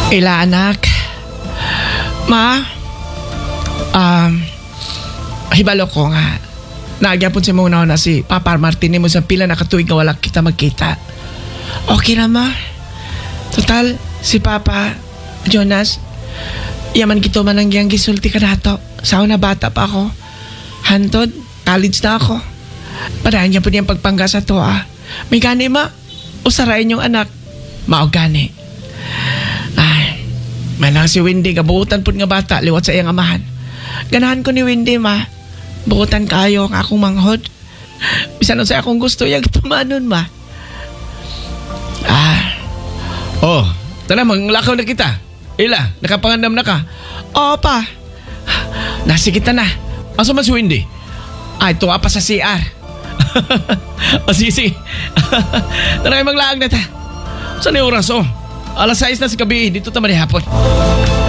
Ila anak. Ma, hibalo ko nga. Nagyapon si muna na si Papa Martin mo sa pila na katuig nga wala kita magkita. Okay na ma. Total, si Papa Jonas, yaman gito man ang giyang gisulti ka nato. Sao na bata pa ako. Hantod, college na ako. Parang niya po niyang pagpangga sa to May gani ma, usarain yung anak. Mao gani. Ay, manang si Wendy, kabuutan po nga bata, liwat sa iyang amahan. Ganahan ko ni Wendy ma, buutan kayo ang akong manghod. Bisan sa akong gusto, yung tumanon ma. Oh, tala, manglakaw na kita. Ila, nakapangandam na ka. Oo pa. Nasi kita na. Asa man si Wendy? Ay, tuwa pa sa CR. Sige. Tara, maglaag na ta. Saan yung oras, Alas 6 na si gabi, dito ta manihapon.